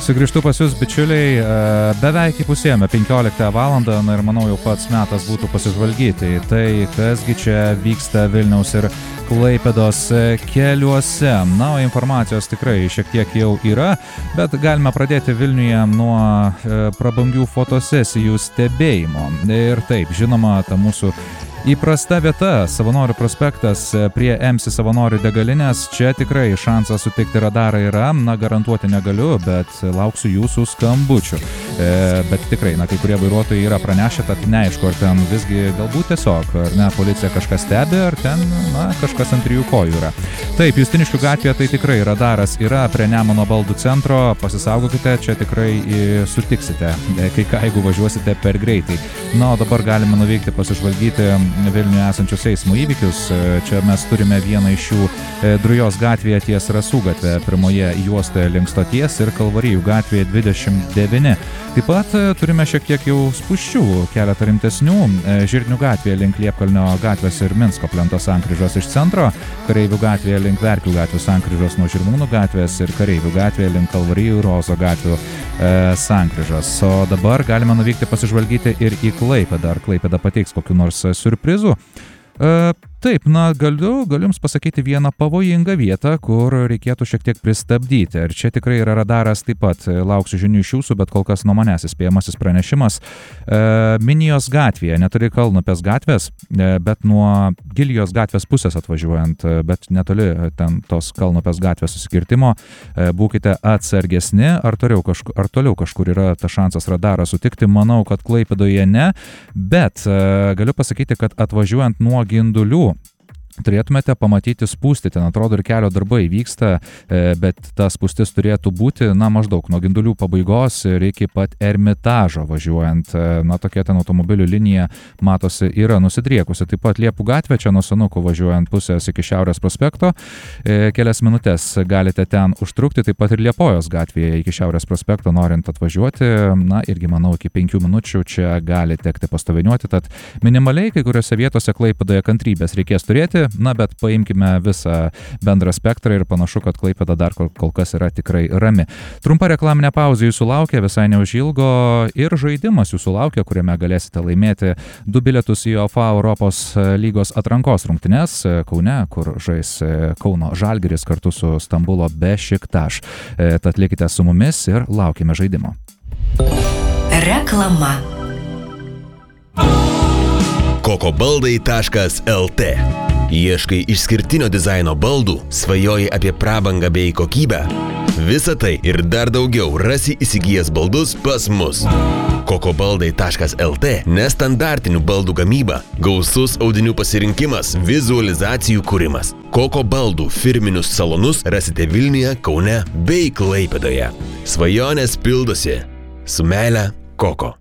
Sugrįžtu pas jūs, bičiuliai, beveik įpusėjome 15 valandą, na ir manau jau pats metas būtų pasižvalgyti į tai, kasgi čia vyksta Vilniaus ir Klaipėdos keliuose. Na, o informacijos tikrai šiek tiek jau yra, bet galime pradėti Vilniuje nuo prabangių fotosesijų stebėjimo. Ir taip, žinoma, ta mūsų įprasta vieta, Savanorių prospektas prie MC Savanorių degalinės, čia tikrai šansas sutikti radarą yra, na garantuoti negaliu, bet lauksiu jūsų skambučių. Bet tikrai, na kai kurie vairuotojai yra pranešę, tad neaišku, ar ten visgi galbūt tiesiog, ar ne, policija kažkas stebi, ar ten, na, kažkas ant trijų kojų yra. Taip, Justiniškių gatvėje tai tikrai radaras yra prie Nemuno baldų centro, pasisaugokite, čia tikrai sutiksite, kai ką, jeigu važiuosite per greitai. Na, o dabar galime nuvykti pasižvalgyti Vilniuje esančius eismo įvykius. Čia mes turime vieną iš jų Drujos gatvėje ties Rasų gatvė, pirmoje juostoje link stoties ir Kalvarijų gatvėje 29. Taip pat turime šiek tiek jau spūsčių, keletą rimtesnių. Žirnių gatvėje link Liepkalnio gatvės ir Minsko plentos sankryžos iš centro, Kareivių gatvėje link Verkių gatvės sankryžos nuo Žirmūnų gatvės ir Kareivių gatvėje link Kalvarijų ir Ozo gatvių sankryžos. O dabar galime nuvykti pasižvalgyti ir į Klaipėdą. Ar Klaipėda pateiks kokiu nors siurprizų? Taip, na, galiu jums pasakyti vieną pavojingą vietą, kur reikėtų šiek tiek pristabdyti. Ir čia tikrai yra radaras, taip pat lauksiu žinių iš jūsų, bet kol kas nuo manęs įspėjamasis pranešimas. Minijos gatvėje, netoli Kalnupės gatvės, bet nuo Gilijos gatvės pusės atvažiuojant, bet netoli ten tos Kalnupės gatvės susikirtimo, būkite atsargesni, ar toliau kažkur yra ta šansas radarą sutikti. Manau, kad Klaipėdoje ne, bet galiu pasakyti, kad atvažiuojant nuo Gindulių turėtumėte pamatyti spūstį, ten atrodo ir kelio darbai vyksta, bet ta spūstis turėtų būti, na, maždaug nuo Gindulių pabaigos ir iki pat Ermitažo važiuojant, na, tokia ten automobilių linija matosi yra nusidriekusi. Taip pat Liepų gatvė, čia nuo Senukų važiuojant pusės iki Šiaurės prospekto, kelias minutės galite ten užtrukti, taip pat ir Liepojos gatvėje iki Šiaurės prospekto norint atvažiuoti, na, irgi manau iki 5 minučių čia gali tekti pastoviniuoti, tad minimaliai kai kuriuose vietose Klaipėdoje kantrybės reikės turėti. Na, bet paimkime visą bendrą spektrą ir panašu, kad Klaipėda dar kol kas yra tikrai rami. Trumpa reklaminė pauzė jūsų laukia, visai neužilgo, ir žaidimas jūsų laukia, kuriame galėsite laimėti 2 bilietus į UEFA Europos lygos atrankos rungtynes Kaune, kur žais Kauno Žalgiris kartu su Stambulo Bešiktaš. Tad likite su mumis ir laukime žaidimo. Reklama. kokobaldai.lt. Ieškai išskirtinio dizaino baldų, svajoji apie prabangą bei kokybę? Visą tai ir dar daugiau rasi įsigijęs baldus pas mus. kokobaldai.lt nestandartinių baldų gamyba, gausus audinių pasirinkimas, vizualizacijų kūrimas. Koko baldų firminius salonus rasite Vilniuje, Kaune bei Klaipėdoje. Svajonės pildosi. Su meile, Koko.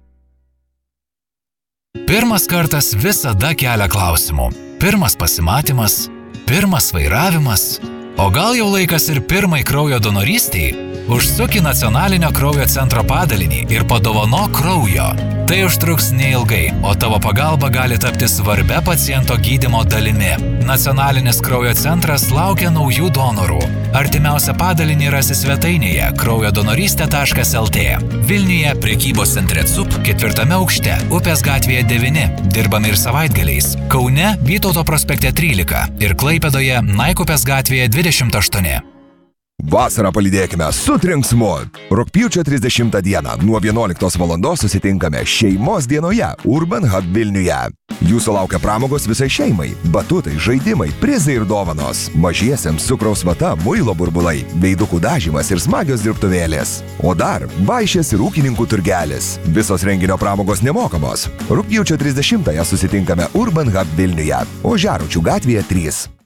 Pirmas kartas visada kelia klausimų. Pirmas pasimatymas, pirmas vairavimas, o gal jau laikas ir pirmai kraujo donorystiai? Užsuk į Nacionalinio kraujo centro padalinį ir padovanok kraujo. Tai užtruks neilgai, o tavo pagalba gali tapti svarbia paciento gydymo dalimi. Nacionalinis kraujo centras laukia naujų donorų. Artimiausią padalinį rasi svetainėje kraujodonorystė.lt. Vilniuje prekybos centre CUP 4 aukšte, Upės gatvėje 9, dirbame ir savaitgaliais. Kaune Vytauto prospekte 13 ir Klaipėdoje Naikupės gatvėje 28. Vasarą palydėkime su trenksmu. Rugpjūčio 30 dieną nuo 11 valandos susitinkame šeimos dienoje Urban Hub Vilniuje. Jūsų laukia pramogos visai šeimai, batutai, žaidimai, prizai ir dovanos. Mažiesiems cukraus vata, muilo burbulai, veidukų dažymas ir smagios dirbtuvėlės. O dar vaišės ir ūkininkų turgelis. Visos renginio pramogos nemokamos. Rugpjūčio 30 susitinkame Urban Hub Vilniuje, Ožiaraučių gatvėje 3.